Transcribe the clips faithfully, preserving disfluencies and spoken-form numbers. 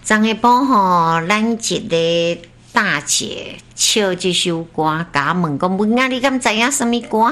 昨下晡吼，咱一个大姐唱这首歌，甲我问讲：“文啊，你敢知影什么歌？”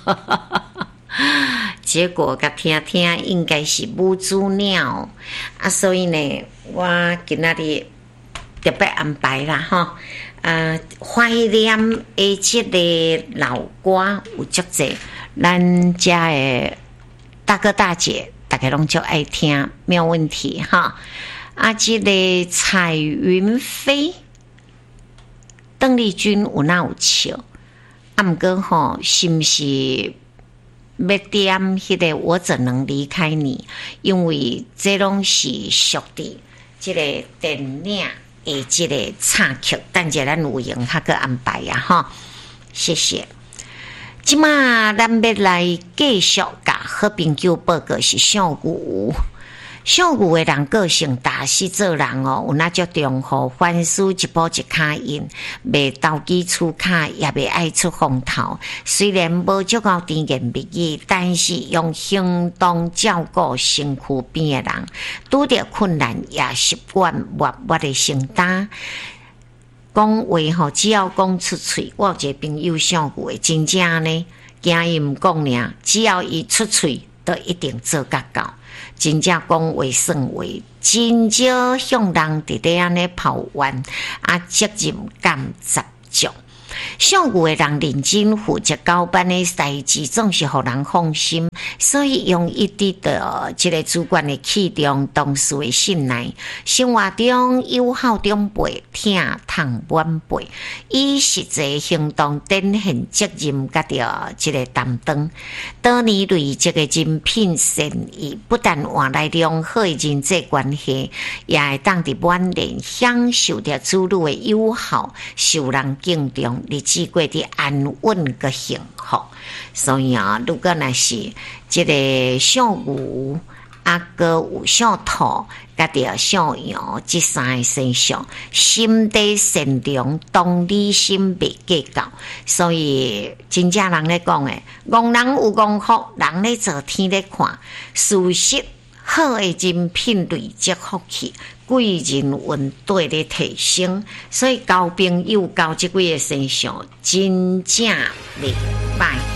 结果甲听听，应该是母猪鸟啊，所以呢，我今仔日特别安排啦吼。啊，怀念的这个老歌有足济，咱家的大哥大姐大家拢就爱听，没有问题哈。啊，这个彩云飞，邓丽君有哪有唱？啊，毋过吼，是毋是要点迄个我怎能离开你？因为这拢是属于这个电影的这个插曲，等下咱有闲较个安排啊哈。谢谢。即马咱要来继续甲好朋友报告是上古。上古的人个性大是做人哦，有那足重护，凡事一步一脚印，袂投机取巧，也袂爱出风头。虽然无足够甜言蜜语，但是用行动照顾身躯边的人，拄着困难也习惯默默的承担。讲话吼，只要讲出嘴，我有一个朋友上古的真正呢，惊伊毋讲尔，只要伊出嘴，都一定做甲到。真正讲话算话，真少向人伫咧安尼抱怨，啊责任感十足。上古的人认真负责交办的代志，总是互人放心，所以用一直的这个主管的器重，同事的信赖，生活中友好长辈，听通晚辈，以实际行动展现责任甲着这个担当。多年累积的人品善意，不但换来良好的人际关系，也会当伫晚年享受着子女的友好，受人敬重。日子过得安稳个幸福，所以啊，如果那是这个小牛啊，个有小兔，甲着小羊，这三个身上，心地善良，同理心未计较，所以真正人咧讲诶，憨人有憨福，人咧做天咧看，事实好的人品累积福气。贵人运对咧提升，所以交朋友交即几个身上真正袂歹。